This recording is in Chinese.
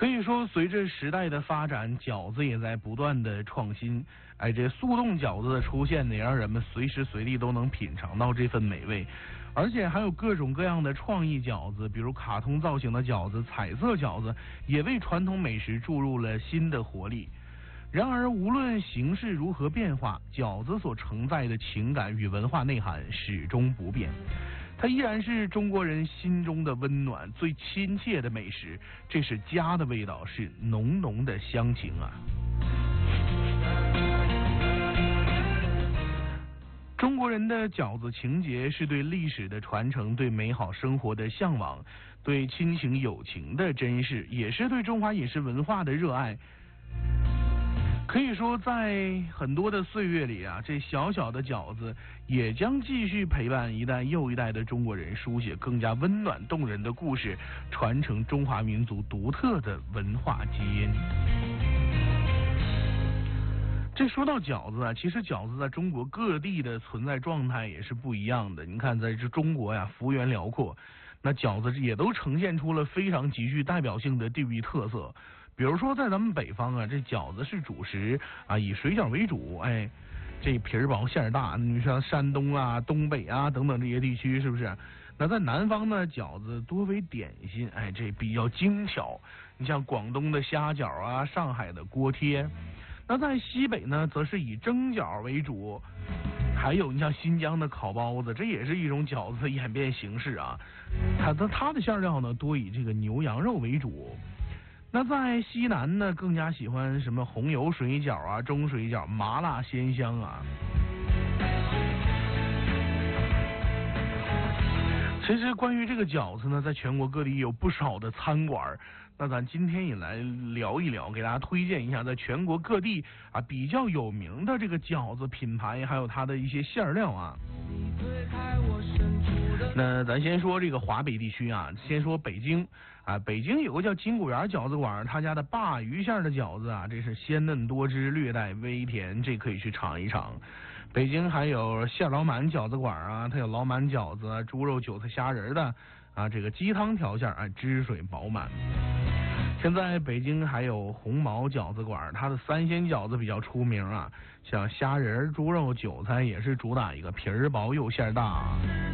可以说，随着时代的发展，饺子也在不断的创新。这速冻饺子的出现呢，也让人们随时随地都能品尝到这份美味。而且还有各种各样的创意饺子，比如卡通造型的饺子、彩色饺子，也为传统美食注入了新的活力。然而，无论形势如何变化，饺子所承载的情感与文化内涵始终不变。它依然是中国人心中的温暖，最亲切的美食。这是家的味道，是浓浓的乡情啊！中国人的饺子情节是对历史的传承，对美好生活的向往，对亲情友情的珍视，也是对中华饮食文化的热爱。可以说，在很多的岁月里啊，这小小的饺子也将继续陪伴一代又一代的中国人，书写更加温暖动人的故事，传承中华民族独特的文化基因。这说到饺子啊，其实饺子在中国各地的存在状态也是不一样的。你看，在这中国呀，幅员辽阔，那饺子也都呈现出了非常极具代表性的地域特色。比如说，在咱们北方啊，这饺子是主食啊，以水饺为主，这皮儿薄馅儿大。你像山东啊、东北啊等等这些地区，是不是？那在南方呢，饺子多为点心，这比较精巧。你像广东的虾饺啊，上海的锅贴。那在西北呢，则是以蒸饺为主。还有你像新疆的烤包子，这也是一种饺子的演变形式啊。它的馅料呢，多以这个牛羊肉为主。那在西南呢，更加喜欢什么红油水饺啊、中水饺、麻辣鲜香啊。其实关于这个饺子呢，在全国各地有不少的餐馆。那咱今天也来聊一聊，给大家推荐一下在全国各地啊比较有名的这个饺子品牌，还有它的一些馅料啊。那咱先说这个华北地区啊，先说北京啊，北京有个叫金谷园饺子馆，他家的鲅鱼馅的饺子啊，这是鲜嫩多汁，略带微甜，这可以去尝一尝。北京还有馅老满饺子馆啊，它有老满饺子、猪肉韭菜虾仁的啊，这个鸡汤调馅汁水饱满。现在北京还有红毛饺子馆，它的三鲜饺子比较出名啊，像虾仁、猪肉、韭菜也是主打一个皮儿薄又馅大。